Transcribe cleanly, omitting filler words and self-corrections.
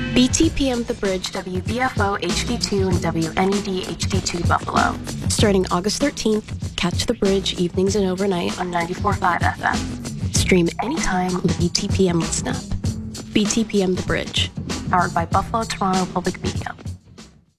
BTPM The Bridge, WBFO HD2 and WNED HD2 Buffalo. Starting August 13th, catch The Bridge evenings and overnight on 94.5 FM. Stream anytime on the BTPM Listen app. BTPM The Bridge, powered by Buffalo Toronto Public Media.